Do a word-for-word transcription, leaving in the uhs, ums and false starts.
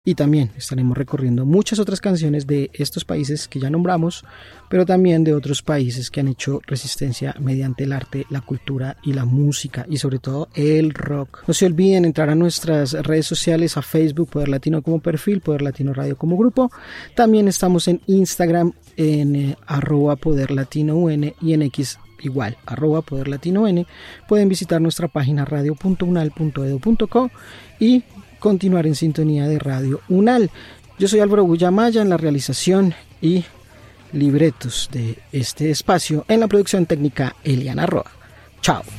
Y también estaremos recorriendo muchas otras canciones de estos países que ya nombramos, pero también de otros países que han hecho resistencia mediante el arte, la cultura y la música, y sobre todo el rock. No se olviden entrar a nuestras redes sociales, a Facebook, Poder Latino como perfil, Poder Latino Radio como grupo. También estamos en Instagram en eh, arroba Poder Latino U N y en X igual, arroba Poder Latino U N. Pueden visitar nuestra página radio punto unal punto edu punto co y continuar en sintonía de Radio UNAL. Yo soy Álvaro Bullamaya en la realización y libretos de este espacio, en la producción técnica Eliana Roa. Chao.